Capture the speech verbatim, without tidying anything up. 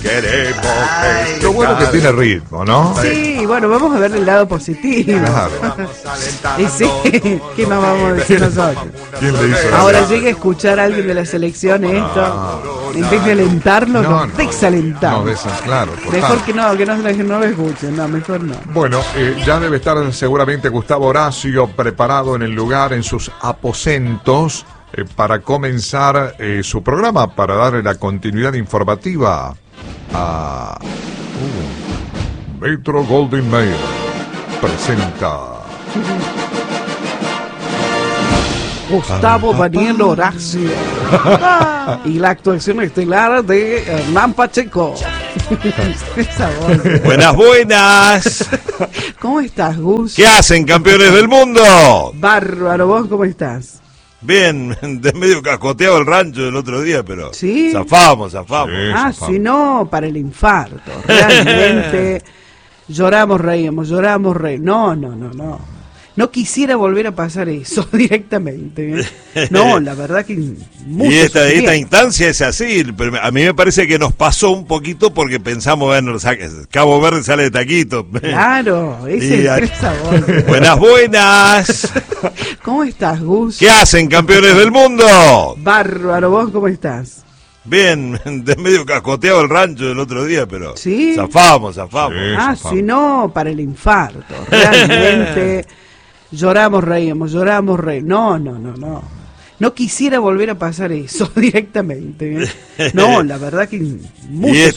queremos. Ay, lo bueno que tiene ritmo, ¿no? Sí, bueno, vamos a ver el lado positivo. Claro. Y sí, ¿qué más vamos a decir nosotros? ¿Quién le hizo la Ahora gracia? llega a escuchar a alguien de la selección esto, en vez de alentarlo, No, nos no. desalentamos. No, desa- claro, Mejor total. que no, que no, no lo escuchen, no, mejor no. Bueno, eh, ya debe estar seguramente Gustavo Horacio preparado en el lugar, en sus aposentos, eh, para comenzar eh, su programa, para darle la continuidad informativa a uh, Metro Golden Mail. Presenta. Gustavo Daniel Horacio. Y la actuación estelar de Hernán Pacheco. Esa voz. Buenas, buenas. ¿Cómo estás, Gus? ¿Qué hacen, campeones del mundo? Bárbaro, ¿vos cómo estás? Bien, de medio cascoteado el rancho del otro día, pero ¿Sí? zafamos, zafamos. Sí. Ah, Eso, si no, para el infarto. Realmente lloramos, reíamos, lloramos, reíamos. No, no, no, no. No quisiera volver a pasar eso directamente. ¿eh? No, la verdad que mucho Y esta, esta sufrimiento. instancia es así, pero a mí me parece que nos pasó un poquito porque pensamos, bueno, sa- Cabo Verde sale de taquito. Claro, esa Y es ahí- esa voz. Buenas, buenas. ¿Cómo estás, Gus? ¿Qué hacen, campeones del mundo? Bárbaro, ¿vos cómo estás? Bien, de medio cascoteado el rancho del otro día, pero ¿Sí? zafamos, zafamos. Sí. Ah, zafamos. si no, para el infarto. Realmente lloramos, reíamos, lloramos, reíamos. No, no, no, no. No quisiera volver a pasar eso directamente. ¿eh? No, la verdad que mucho Y esta,